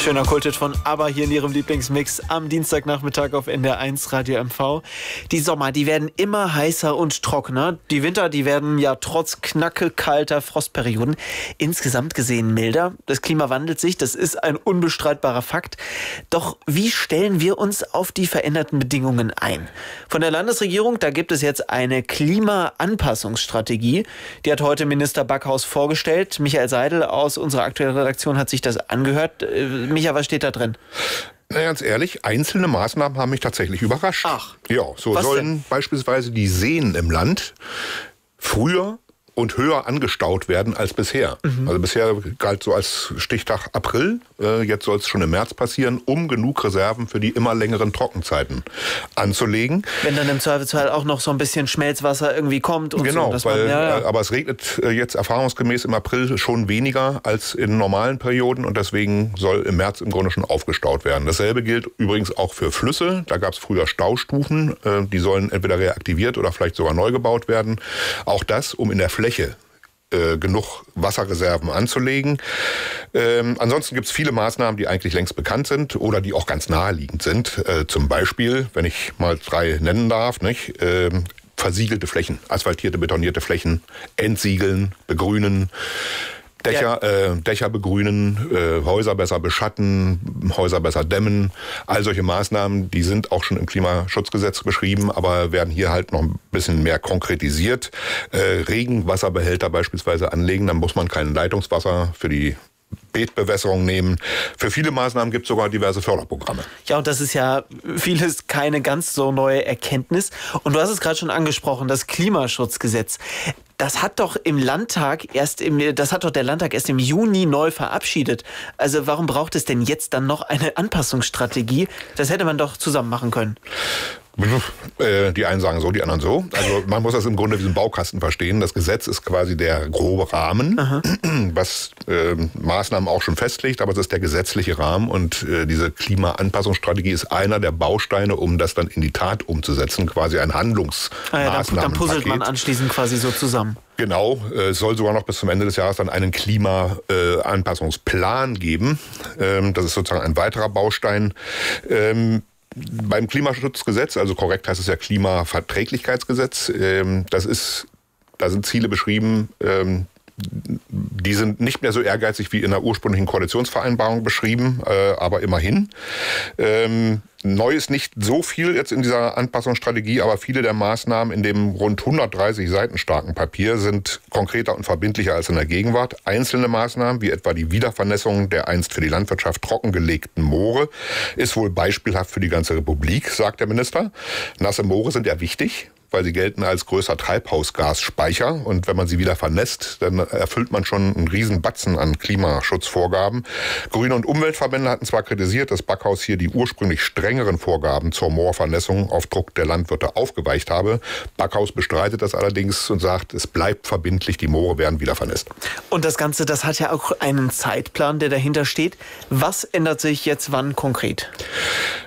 Schöner Kulthit von ABBA hier in Ihrem Lieblingsmix am Dienstagnachmittag auf NDR1 Radio MV. Die Sommer, die werden immer heißer und trockener. Die Winter, die werden ja trotz knackekalter Frostperioden insgesamt gesehen milder. Das Klima wandelt sich, das ist ein unbestreitbarer Fakt. Doch wie stellen wir uns auf die veränderten Bedingungen ein? Von der Landesregierung, da gibt es jetzt eine Klimaanpassungsstrategie. Die hat heute Minister Backhaus vorgestellt. Michael Seidel aus unserer aktuellen Redaktion hat sich das angehört. Micha, was steht da drin? Na, ganz ehrlich, einzelne Maßnahmen haben mich tatsächlich überrascht. Ach. Ja, so was sollen denn? Beispielsweise die Seen im Land früher und höher angestaut werden als bisher. Also bisher galt so als Stichtag April, jetzt soll es schon im März passieren, um genug Reserven für die immer längeren Trockenzeiten anzulegen. Wenn dann im Zweifelsfall auch noch so ein bisschen Schmelzwasser irgendwie kommt und Genau, so. Dass weil, man, aber es regnet jetzt erfahrungsgemäß im April schon weniger als in normalen Perioden und deswegen soll im März im Grunde schon aufgestaut werden. Dasselbe gilt übrigens auch für Flüsse. Da gab es früher Staustufen, die sollen entweder reaktiviert oder vielleicht sogar neu gebaut werden. Auch das, um in der Fläche genug Wasserreserven anzulegen. Ansonsten gibt es viele Maßnahmen, die eigentlich längst bekannt sind oder die auch ganz naheliegend sind. Zum Beispiel, wenn ich mal 3 nennen darf, nicht? Versiegelte Flächen, asphaltierte, betonierte Flächen, entsiegeln, begrünen, Dächer begrünen, Häuser besser beschatten, Häuser besser dämmen. All solche Maßnahmen, die sind auch schon im Klimaschutzgesetz beschrieben, aber werden hier halt noch ein bisschen mehr konkretisiert. Regenwasserbehälter beispielsweise anlegen, dann muss man kein Leitungswasser für die Beetbewässerung nehmen. Für viele Maßnahmen gibt es sogar diverse Förderprogramme. Ja, und das ist ja vieles keine ganz so neue Erkenntnis. Und du hast es gerade schon angesprochen, das Klimaschutzgesetz. Das hat doch der Landtag erst im Juni neu verabschiedet. Also warum braucht es denn jetzt dann noch eine Anpassungsstrategie? Das hätte man doch zusammen machen können. Die einen sagen so, die anderen so. Also man muss das im Grunde wie so ein Baukasten verstehen. Das Gesetz ist quasi der grobe Rahmen, was Maßnahmen auch schon festlegt, aber es ist der gesetzliche Rahmen und diese Klimaanpassungsstrategie ist einer der Bausteine, um das dann in die Tat umzusetzen, quasi ein Handlungsmaßnahmenpaket. Dann puzzelt man anschließend quasi so zusammen. Genau, es soll sogar noch bis zum Ende des Jahres dann einen Klimaanpassungsplan geben. Das ist sozusagen ein weiterer Baustein. Beim Klimaschutzgesetz, also korrekt heißt es ja Klimaverträglichkeitsgesetz, da sind Ziele beschrieben, die sind nicht mehr so ehrgeizig wie in der ursprünglichen Koalitionsvereinbarung beschrieben, aber immerhin. Neu ist nicht so viel jetzt in dieser Anpassungsstrategie, aber viele der Maßnahmen in dem rund 130 Seiten starken Papier sind konkreter und verbindlicher als in der Gegenwart. Einzelne Maßnahmen, wie etwa die Wiedervernässung der einst für die Landwirtschaft trockengelegten Moore, ist wohl beispielhaft für die ganze Republik, sagt der Minister. Nasse Moore sind ja wichtig, weil sie gelten als größer Treibhausgasspeicher. Und wenn man sie wieder vernässt, dann erfüllt man schon einen riesen Batzen an Klimaschutzvorgaben. Grüne- und Umweltverbände hatten zwar kritisiert, dass Backhaus hier die ursprünglich strengeren Vorgaben zur Moorvernässung auf Druck der Landwirte aufgeweicht habe. Backhaus bestreitet das allerdings und sagt, es bleibt verbindlich, die Moore werden wieder vernässt. Und das Ganze, das hat ja auch einen Zeitplan, der dahinter steht. Was ändert sich jetzt wann konkret?